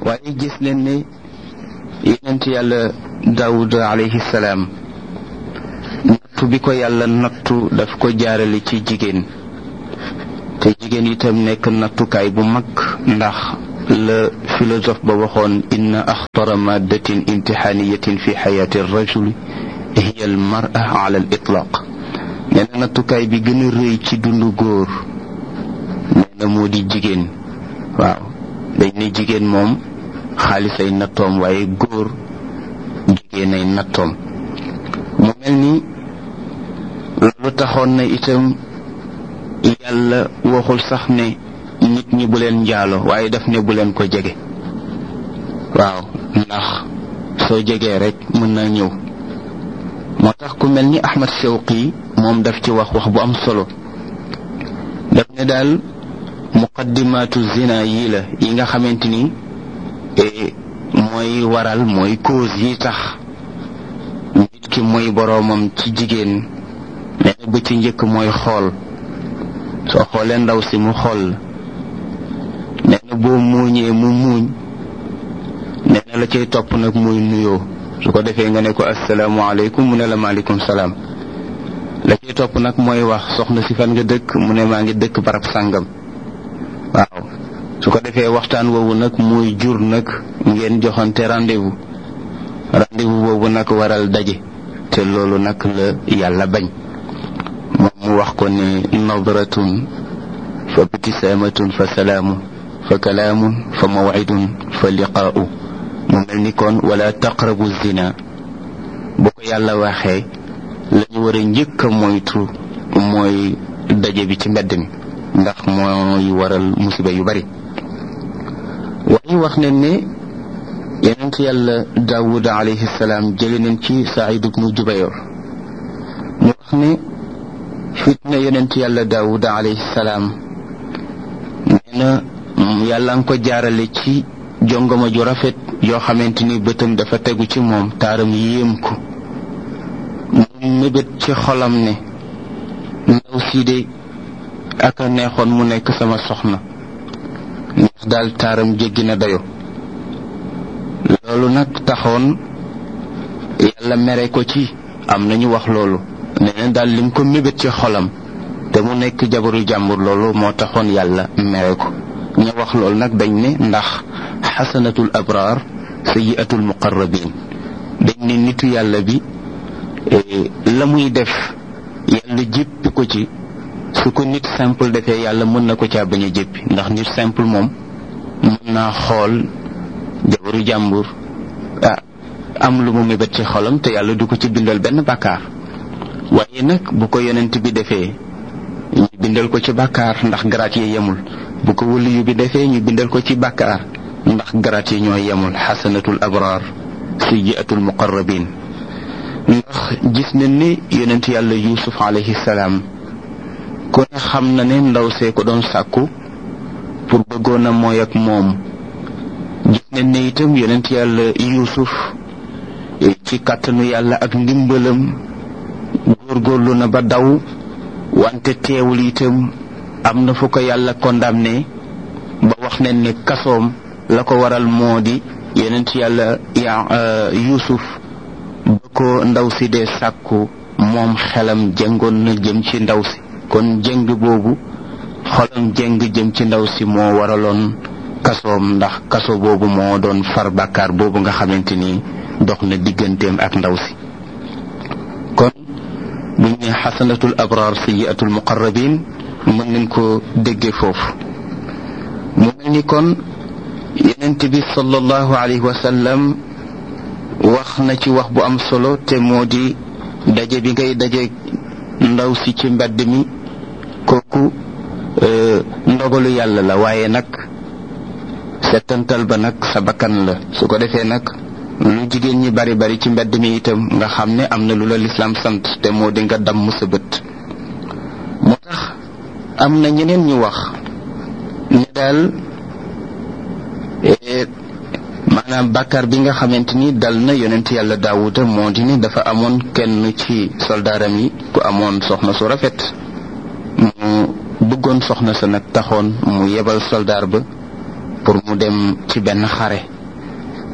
waaye gis leen ne yonent yàlla daawud alayhi salaam nattu bi ko yàlla nattu daf ko jaarale ci jigéen te jigéen itam nekk nattukaay bu mag ndax la philosophe ba waxoon inna axtara maddatin imtixaaniyatin fi xayaati rajuli hiya al mara ala al itlaq nee na nattukaay bi gën a rëy ci dundu góor nee na moo di jigéen waaw dañ ne jigéen moom xaalis ay nattoom waaye góor jigéen ay nattoom mu mel ni loolu taxoon na itam yàlla waxul sax ne nit ñi bu leen njaalo waaye daf ne bu leen ko jege waaw ndax soo jegee rek mën na ñëw moo tax ku mel ni Ahmad Shawqi moom daf ci wax bu am solo daf ne daal muqaddimaatu zina yi la yi nga xamante ni mooy waral mooy cause yi tax nit ki mooy boroomam ci jigéen nee na ba ci njëkk mooy xool soo xoolee ndaw si mu xool nee na boo muuñee mu muuñ nee na la cay topp nag muy nuyoo su ko defee nga ne ko asalaamaaleykum mu ne la maaleykum salaam la cay topp nag mooy wax soxna si fan nga dëkk mu ne maa ngi dëkk barab sàngam waaw su ko defee waxtaan woowu nag muy jur nag ngeen joxante rendez-vous boobu nag waral daje te loolu nag la yàlla bañ moom mu wax ko ne nadratun fa ibtisaamatun fa salaamu fa kalaamun fa mawcidun fa liqaa'u mu mel ni kon wala taqrabu zina bu ko yàlla waxee la ñu war a njëkk a moytu mooy daje bi ci mbedd mi ndax mooy waral musiba yu bari waaye wax nañ ne yonent yàlla daawud alayhi salaam jële nañ ci Saïd ibnu Jubayr mu wax ne fitna yonent yàlla daawud alayhi salaam nee na yàlla nga ko jaarale ci jongama ju rafet yoo xamante ni bëtam dafa tegu ci moom taaram yéem ko mu mébét ci xolam ne ndaw si de ak a neexoon mu nekk sama soxna ndax daal taaram jéggi na dayo loolu nag taxoon yàlla mere ko ci am nañu wax loolu nee na daal lim ko mébét ci xolam te mu nekk jabaru jàmbur loolu moo taxoon yàlla mere ko ña wax loolu nag dañ ne ndax xasanatul abraar sayyiatul muqarrabin dañ ne nitu yàlla bi la muy def yàlla jéppi ko ci su ko nit simple defee yàlla mën na ko caa bañ a jéppi ndax nit simple moom mën naa xool jabaru jàmbur am lu mu mébét ci xolam te yàlla du ko ci bindal benn bàkkaar waaye nag bu ko yonent bi defee ñu bindal ko ci bàkkaar ndax garaat yi yemul bu ko waliyu bi defee ñu bindal ko ci bàkkaar ndax garaat yi ñoo yemul xasanatul abraar sayyiatul muqarrabin ndax gis nañ ne yonent yàlla yusuf alayhi salaam ku ne xam na ne ndaw see ko doon sàkku pour bëggoon a mooy ak moom gis nañ ne itam yonent yàlla yusuf ci kàttanu yàlla ak ndimbalam góorgóorlu na ba daw wante teewul itam am na fu ko yàlla condamné ba wax nañ ne kasoom la ko waral moo di yonent yàlla yusuf ba ko ndaw si dee sàkku moom xelam jëngoon na jëm ci ndaw si kon jëng boobu xolam jëng jëm ci ndaw si moo waraloon kasoom ndax kaso boobu moo doon far bàkkaar boobu nga xamante ni dox na digganteem ak ndaw si kon buñ ne xasanatul abraar sayyiatul muqarrabin mën nañ ko déggee foofu mu mel ni kon yonent bi sallallahu alayhi wa sallam wax na ci wax bu am solo te moo di daje bi ngay daje ndaw si ci mbedd mi kooku ndogalu yàlla la waaye nag settantal ba nag sa bakkan la su ko defee nag lu jigéen ñi bari bari ci mbedd mi itam nga xam ne am na lu la lislaam sant te moo di nga damm sa bët moo tax am na ñeneen ñu wax ne daal maanaam bàkkaar bi nga xamante ni dal na yonent yàlla daawuda moo di ni dafa amoon kenn ci soldaaram yi ku amoon soxna su rafet mu bëggoon soxna sa nag taxoon mu yebal soldaar ba pour mu dem ci benn xare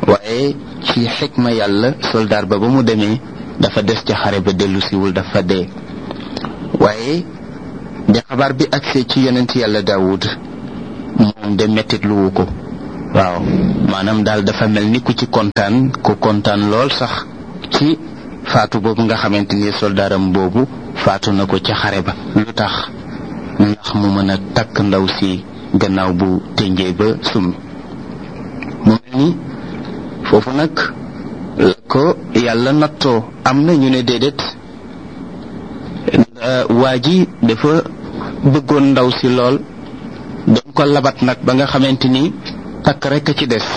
waaye ci xikma yàlla soldaar ba mu demee dafa des ca xare ba dellu siwul dafa dee. waaye bi xabaar bi agsee ci yonent yàlla Daawud moom de mettit luwu ko. waaw maanaam daal dafa mel ni ku kontaan lool sax ci faatu boobu nga xamante ni soldaaram boobu faatu na ko ca xare ba. lu tax ndax mu mën a takk ndaw si gannaaw bu tënjee ba summi. mu mel ni foofu nag la ko yàlla nattoo. am na ñu ne déedéet waa ji dafa bëggoon ndaw si lool doon ko labat nag ba nga xamante ni takk rekk ci des.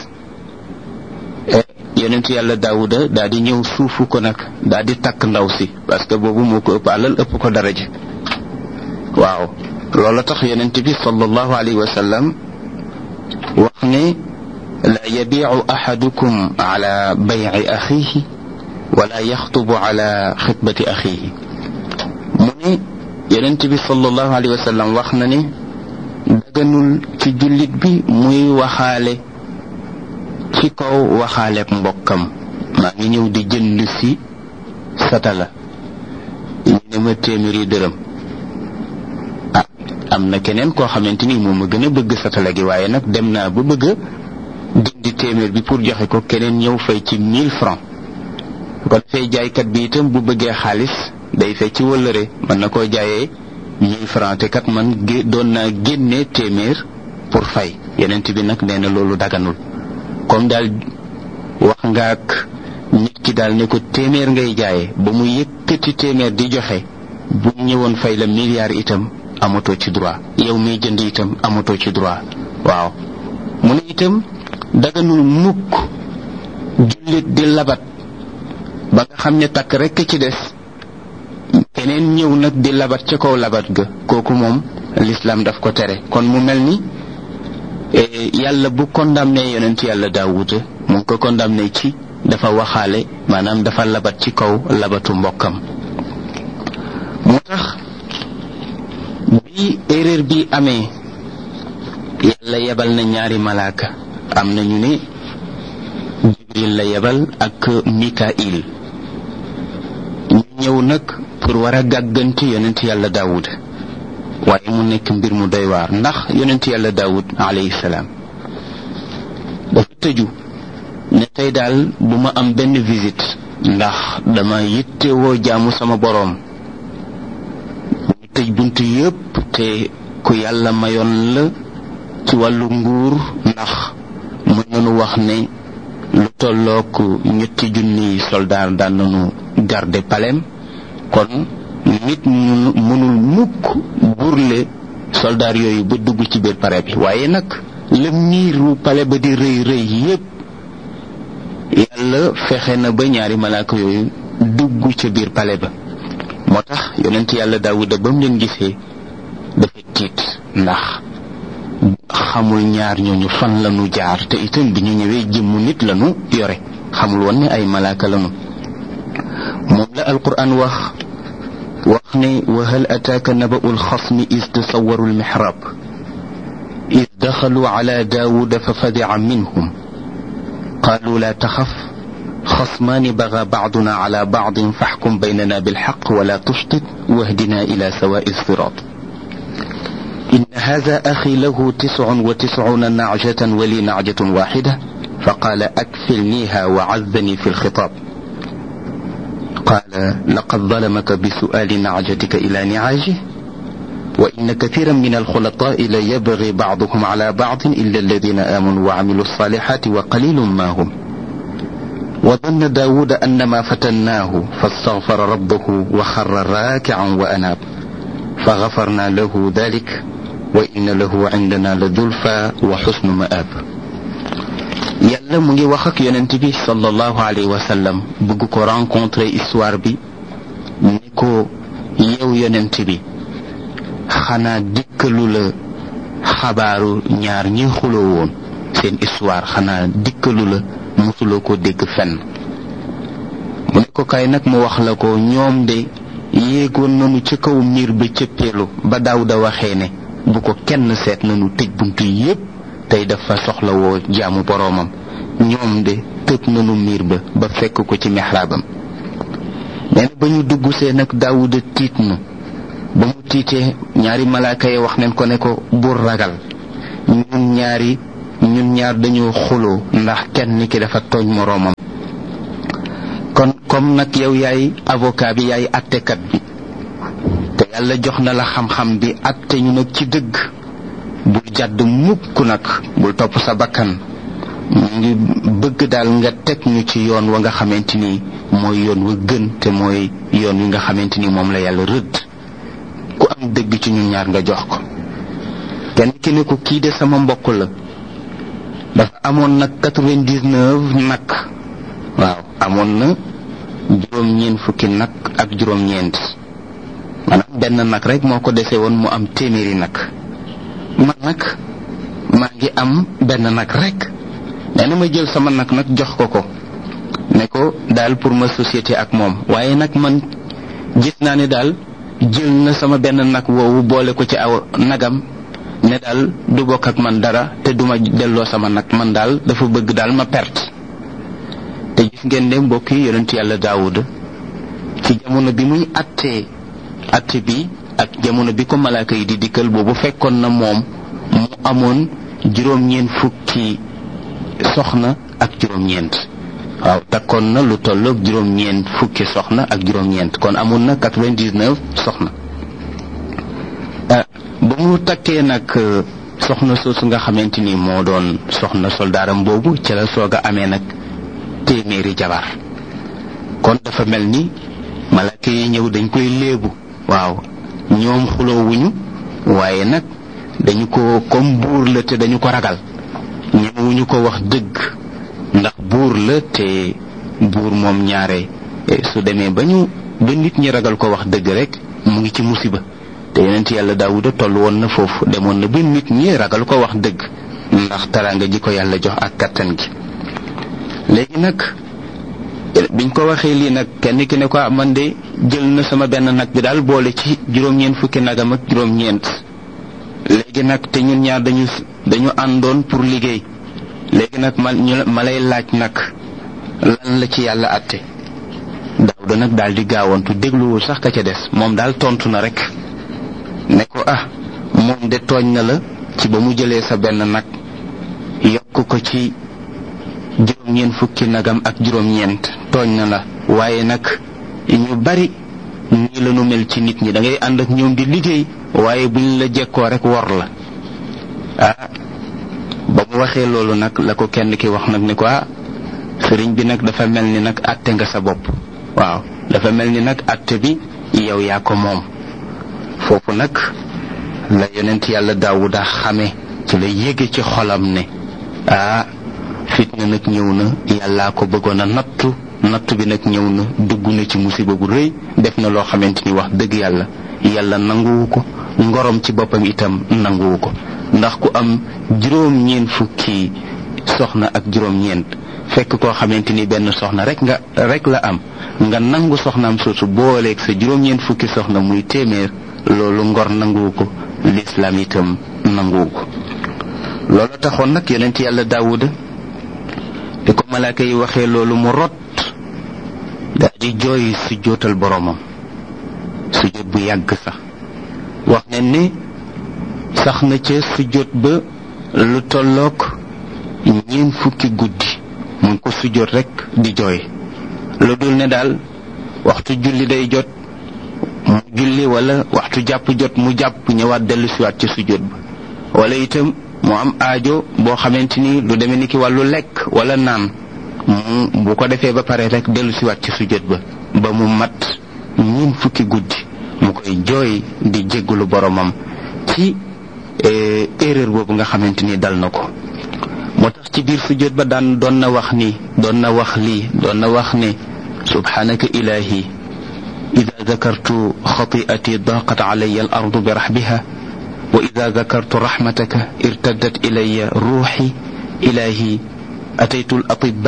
yonent yàlla Daawuda daal di ñëw suufu ko nag daal di takk ndaw si parce que boobu moo ko ëpp alal ëpp ko daraja. waaw loolu tax yonent bi sallallahu alayhi wa sallam wax ne la yabiicu axadukum ala bayci axiihi wala yaxtubu ala xitbati axiihi. mu ne yonent bi sallallahu alayhi wa sallam wax na ne daganul ci jullit bi muy waxaale ci kaw waxaaleeb mbokkam. maa ngi ñëw di jënd si satala ñu ne ma téeméeri dërëm. am na keneen koo xamante ni moom ma gën a bëgg satala gi waaye nag dem naa ba bëgg a dindi téeméer bi pour joxe ko keneen ñëw fay ci 1000 francs. kon fay jaaykat bi itam bu bëggee xaalis day fay ci wëllëre mën na koo jaayee 1000 francs te kat man doon naa génne téeméer pour fay. yeneen bi nag nee na loolu daganul. comme daal wax nga ak nit ki daal ne ko téeméer ngay jaayee ba mu yëkkati téeméer di joxe bu ñëwoon fay la milliard itam amatoo ci droit. yow miy jënd itam amatoo ci droit. waaw mu ne itam daganul mukk jullit di labat ba nga xam ne takk rekk ci des keneen ñëw nag di labat ca kaw labat ga. kooku moom l'islam daf ko tere. kon mu mel ni yàlla bu condamné yonent yàlla Daawuda mu ngi ko condamné ci dafa waxaale maanaam dafa labat ci kaw labatu mbokkam. moo tax bi erreur bi amee yàlla yebal na ñaari malaaka. am na ñu ne Jibril la yebal ak Mikail. ñu ñëw nag pour war a gàgganti yonent yàlla Daawud. waaye mu nekk mbir mu doy waar ndax yonent yàlla Daawud alayhi salaam dafa tëju ne tey daal bu ma am benn visite ndax dama yittewoo jaamu sama boroom. ñu tëj bunt yépp te ku yàlla mayoon la ci wàllu nguur ndax mën nañu wax ne lu tollook 3,000 soldaar daan nañu garder palais. kon nit mënul mukk burle soldaar yooyu ba dugg ci biir palais bi. waaye nag la miiru palais ba di rëy rëy yépp yàlla fexe na ba ñaari malaaka yooyu dugg ca biir palais ba. moo tax yonent yàlla Daawuda ba mu leen gisee dafa tiit ndax xamul ñaar ñooñu fan lañu jaar te itam bi ñu ñëwee jëmmu nit lañu yore xamul woon ne ay malaaka lañu. moom la alquran wax ne wa hal ataaka naba'ul xasmi is tasawwaru almihrab is daxalu ala daawuda fa fadi'a minhum qaalu laa taxaf xasmaani bagaa ba'duna ala ba'din faxkum baynana bilxaq wala tushtit wahdina ila sawaa'i siraat إن هذا أخي له 99 نعجة ولي نعجة واحدة فقال أكفلنيها وعزني في الخطاب قال لقد ظلمك بسؤال نعجتك إلى نعاجه وإن كثيرا من الخلطاء ليبغي بعضهم على بعض إلا الذين آمنوا وعملوا الصالحات وقليل ما هم وظن داود أنما فتناه فاستغفر ربه وخر راكعا وأناب فغفرنا له ذلك وإن له عندنا لزلفى وحسن مآب. yàlla mu ngi wax ak yonent bi sallallahu alayhi wa sallam bëgg ko rencontrer histoire bi ne ko yow yonent bi xanaa dikkalu la xabaaru ñaar ñi xuloo woon seen histoire xanaa dikkalu la mosuloo ko dégg fenn. mu ne ko kay nag mu wax la ko ñoom de yéegoon nañu ci kaw miir ba cëppeelu ba Daawuda waxee ne bu ko kenn seet nañu tëj buntu yépp tey dafa soxla woo jaamu boroomam. ñoom de tëb nanu miir ba fekk ko ci mihraabam. nee na ba ñu dugg see nag Daawuda tiit na. ba mu tiitee ñaari malaaka yi wax nañ ko ne ko bul ragal ñun ñaar dañoo xuloo ndax kenn ki dafa tooñ moroomam. kon comme nag yow yaay avocat bi yaay attekat bi te yàlla jox na la xam-xam bi atte ñu nag ci dëgg bul jàdd mukk nag bul topp sa bakkan ñu ngi bëgg daal nga teg ñu ci yoon wa nga xamante ni mooy yoon wa gën te mooy yoon wi nga xamante ni moom la yàlla rëdd. ku am dëgg ci ñun ñaar nga jox ko. kenn ki ne ko kii de sama mbokk la dafa amoon nag 99 nag. waaw amoon na juróom-ñeent nag ak juróom-ñeent maanaam benn nag rek moo ko dese woon mu am téeméeri nag. man nag maa ngi am benn nag rek. nee na ma jël sama nag jox ko ne ko daal pour ma société ak moom waaye nag man gis naa ne daal jël na sama benn nag woowu boole ko ci aw nagam ne daal du bokk ak man dara te duma delloo sama nag man daal dafa bëgg daal ma perte. te gis ngeen ne mbokk yi yonent yàlla Daawuda ci jamono bi muy atte bi ak jamono bi ko malaaka yi di dikkal boobu fekkoon na moom mu amoon juróom-ñeent soxna ak juróom-ñeent. waaw takkoon na lu tolloog juróom-ñeent soxna ak juróom-ñeent kon amoon na 99 soxna. ba mu takkee nag soxna soosu nga xamante ni moo doon soxna soldaaram boobu ci la soog a amee nag téeméeri jabar. kon dafa mel ni malaaka yi ñëw dañ koy léebu. waaw ñoom xuloowuñu waaye nag dañu ko comme buur la te dañu ko ragal ñemewuñu ko wax dëgg ndax buur la te buur moom ñaare su demee ba nit ñi ragal ko wax dëgg rek mu ngi ci musiba. te yonent yàlla Daawuda toll woon na foofu demoon na ba nit ñi ragal ko wax dëgg ndax teraanga ji ko yàlla jox ak kattan gi. léegi nag biñ ko waxee lii nag kenn ki ne ko man de jël na sama benn nag bi daal boole ci juróom-ñeent nagam ak juróom-ñeent. léegi nag te ñun ñaar dañu àndoon pour liggéey. léegi nag ma lay laaj nag lan la ci yàlla àtte. Daawuda nag daal di gaawantu dégluwul sax ka ca des moom daal tontu na rek ne ko moom de tooñ na la ci ba mu jëlee sa benn nag yokk ko ci juróom-ñeent nagam ak juróom-ñeent tooñ na la waaye nag ñu bari nii la nu mel ci nit ñi da ngay ànd ak ñoom di liggéey waaye buñ la jekkoo rek wor la. ba mu waxee loolu nag la ko kenn ki wax nag ne ko sëriñ bi nag dafa mel ni nag àtte nga sa bopp. waaw dafa mel ni nag àtte bi yow yaa ko moom. foofu nag la yonent yàlla Daawuda xame ci la yéege ci xolam ne fitna nag ñëw na yàllaa ko bëggoon a nattu bi nag ñëw na dugg na ci musiba bu rëy def na loo xamante ni wax dëgg yàlla nanguwu ko ngorom ci boppam itam nanguwu ko ndax ku am juróom-ñeent soxna ak juróom-ñeent fekk koo xamante ni benn soxna rek la am nga nangu soxnaam soosu booleeg sa juróom-ñeent soxna muy téeméer loolu ngor nanguwu ko lislaam itam nanguwu ko. loolu taxoon nag yonent yàlla Daawuda di ko malaaka yi waxee loolu mu rot daal di jooy sujjóotal boroomam sujjóot bu yàgg sax wax ne ni sax na ca sujjóot ba lu tolloog 40 guddi mu ngi ko sujjóot rek di jooy lu dul ne daal waxtu julli day jot mu julli wala waxtu jàpp jot mu jàpp ñëwaat dellu siwaat ci sujjóot ba wala itam mu am aajo boo xamante ni lu demee ni ki wàllu lekk wala naan bu ko defee ba pare rek dellu siwaat ci sujjóot ba mu mat 40 guddi mu koy jooy di jéggulu boromam ci erreur boobu nga xamante ni dal na ko. moo tax ci biir sujjóot ba doon na wax ne subhanaka ilahi ida dakartu xati'ati daqat alayya al ardu bi rahbiha wa ida dakartu rahmataka irtaddat ilayya ruuxi ilahi ataytu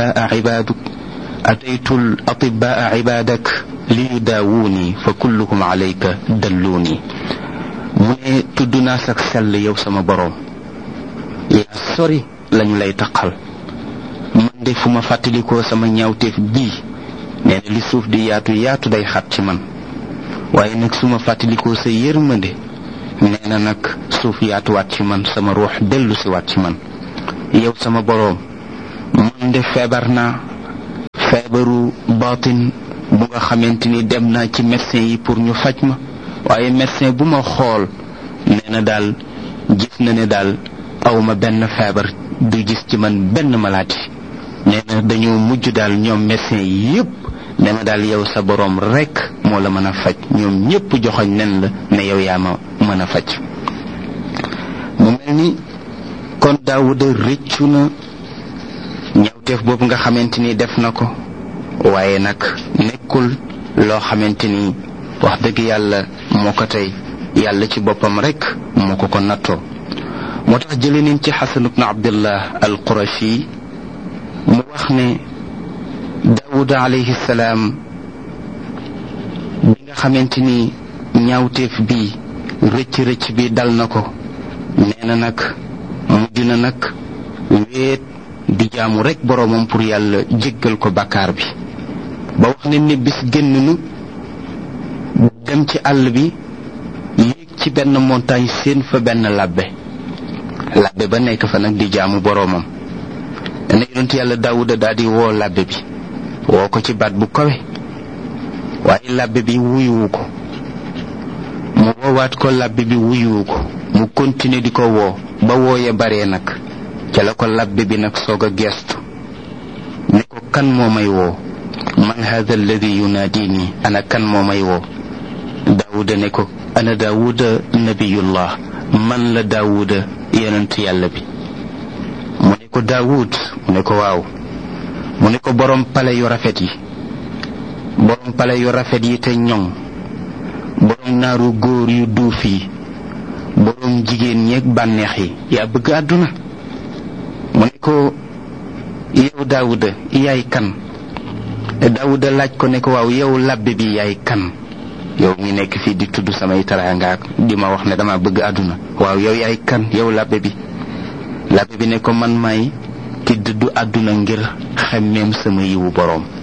al atibaa ibadak liyudaawuni fa kulluhum alayka dalluni. mu ne tudd naa sak sell yow sama boroom yaa sori lañu lay taqal man de fu ma fàttalikoo sama ñaawteef bii nee na li suuf di yaatu yaatu day xat ci man waaye nag su ma fàttalikoo sa yërmande nee na nag suuf yaatuwaat ci man sama ruux dellu si waat ci man yow sama boroom man de feebar naa feebaru baatin bu nga xamante ni dem naa ci médecin yi pour ñu faj ma waaye médecin bu ma xool nee na daal gis na ne daal awma benn feebar du gis ci man benn maladie nee na dañoo mujj daal ñoom médecin yi yépp ne ma daal yow sa boroom rekk moo la mën a faj ñoom ñépp joxoñ nen la ne yow yaa ma mën a faj mu mel ni kon Daawuda rëccu na ñawteef boobu nga xamante ni def na ko waaye nag nekkul loo xamante ni wax dëgg yàlla moo ko tey yàlla ci boppam rekk moo ko nattoo moo tax jële nañ ci Xasan ibn Abdullah al Qurashi mu wax ne Daawuda alayhi salaam bi nga xamante ni ñaawteef bi rëcc bi dal na ko nee na nag mujj na nag wéet di jaamu rekk boroomam pour yàlla jéggal ko bàkkaar bi ba wax ne ni bis génn nu dem ci àll bi yéeg ci benn montagne seen fa benn labbe ba nekk fa nag di jaamu boroomam ne yonent yàlla Daawuda daal di woo labbe bi woo ko ci baat bu kawe waaye labbe bi wuyuwu ko mu woowaat ko labbe bi wuyuwu ko mu continuer di ko woo ba wooye bare nag ca la ko labbe bi nag soog a geestu ne ko kan moo may woo man hada alladi yunaadini ana kan moo may woo Daawuda ne ko ana Daawuda nabiyullah man la Daawuda yonent yàlla bi mu ne ko Daawud mu ne ko waaw mu ne ko borom pale yu rafet yi te ñoŋ borom naaru góor yu duuf yi borom jigéen ñeeg bànneex yi yaa bëgg àdduna mu ne ko yow Daawuda yaay kan Daawuda laaj ko ne ko waaw yow labbe bi yaay kan yow mi nekk fii di tudd samay teraanga di ma wax ne dama bëgg àdduna waaw yow yaay kan yow labbe bi ne ko man may ki dëddu àdduna ngir xemmeem sama yiwu boroom